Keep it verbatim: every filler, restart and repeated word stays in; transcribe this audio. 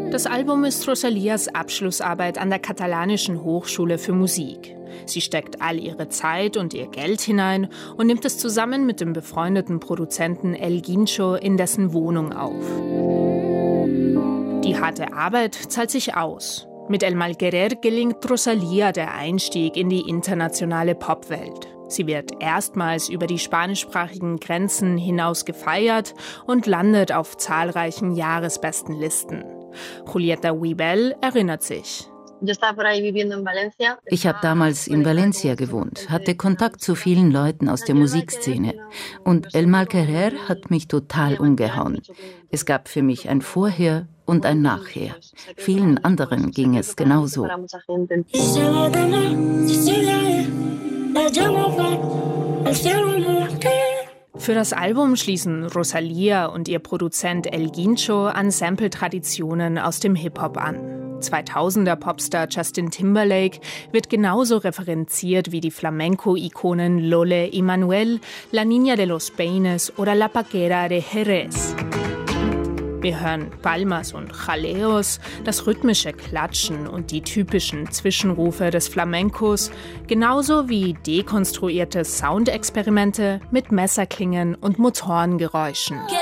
Das Album ist Rosalias Abschlussarbeit an der katalanischen Hochschule für Musik. Sie steckt all ihre Zeit und ihr Geld hinein und nimmt es zusammen mit dem befreundeten Produzenten El Guincho in dessen Wohnung auf. Die harte Arbeit zahlt sich aus. Mit El Malquerer gelingt Rosalia der Einstieg in die internationale Popwelt. Sie wird erstmals über die spanischsprachigen Grenzen hinaus gefeiert und landet auf zahlreichen Jahresbestenlisten. Julieta Weibel erinnert sich. Ich habe damals in Valencia gewohnt, hatte Kontakt zu vielen Leuten aus der Musikszene. Und El Malquerer hat mich total umgehauen. Es gab für mich ein Vorher und ein Nachher. Vielen anderen ging es genauso. Für das Album schließen Rosalia und ihr Produzent El Guincho an Sample-Traditionen aus dem Hip-Hop an. zweitausender Popstar Justin Timberlake wird genauso referenziert wie die Flamenco-Ikonen Lole y Manuel, La Niña de los Peines oder La Paquera de Jerez. Wir hören Palmas und Jaleos, das rhythmische Klatschen und die typischen Zwischenrufe des Flamencos, genauso wie dekonstruierte Soundexperimente mit Messerklingen und Motorengeräuschen.